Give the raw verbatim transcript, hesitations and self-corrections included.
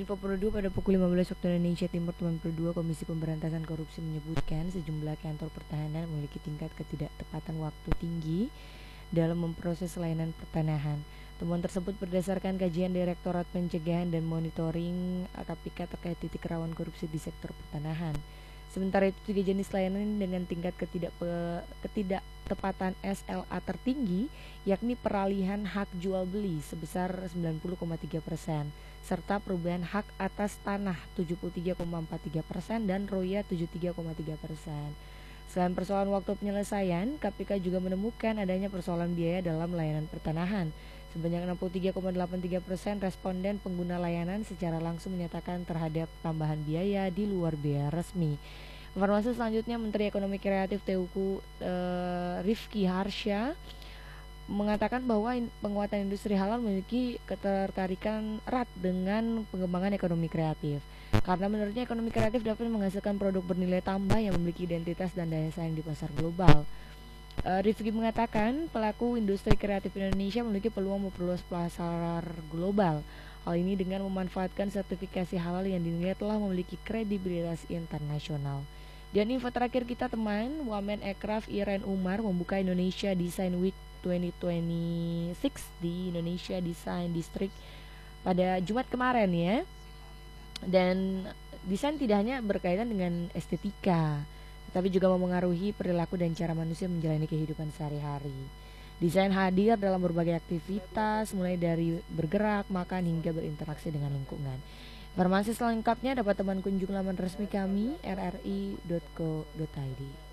Info Pro dua pada pukul lima belas waktu Indonesia Timur. Teman Pro dua, Komisi Pemberantasan Korupsi menyebutkan sejumlah kantor pertahanan memiliki tingkat ketidaktepatan waktu tinggi dalam memproses layanan pertanahan. Temuan tersebut berdasarkan kajian Direktorat Pencegahan dan Monitoring K P K terkait titik rawan korupsi di sektor pertanahan. Sementara itu, tiga jenis layanan dengan tingkat ketidak ketidaktepatan S L A tertinggi, yakni peralihan hak jual beli sebesar sembilan puluh koma tiga persen, serta perubahan hak atas tanah tujuh puluh tiga koma empat tiga persen dan roya tujuh puluh tiga koma tiga persen. Selain persoalan waktu penyelesaian, K P K juga menemukan adanya persoalan biaya dalam layanan pertanahan. Sebanyak enam puluh tiga koma delapan tiga persen responden pengguna layanan secara langsung menyatakan terhadap tambahan biaya di luar biaya resmi. Informasi selanjutnya, Menteri Ekonomi Kreatif Teuku eh, Rifki Harsha mengatakan bahwa in, penguatan industri halal memiliki ketertarikan erat dengan pengembangan ekonomi kreatif. Karena menurutnya ekonomi kreatif dapat menghasilkan produk bernilai tambah yang memiliki identitas dan daya saing di pasar global. Uh, Rifki mengatakan pelaku industri kreatif Indonesia memiliki peluang memperluas pasar global. Hal ini dengan memanfaatkan sertifikasi halal yang dinilai telah memiliki kredibilitas internasional. Dan info terakhir kita teman, Wamen Ekraf Iren Umar membuka Indonesia Design Week dua ribu dua puluh enam di Indonesia Design District pada Jumat kemarin ya. Dan desain tidak hanya berkaitan dengan estetika, tapi juga memengaruhi perilaku dan cara manusia menjalani kehidupan sehari-hari. Desain hadir dalam berbagai aktivitas, mulai dari bergerak, makan, hingga berinteraksi dengan lingkungan. Informasi selengkapnya dapat teman kunjung laman resmi kami r r i dot co dot i d.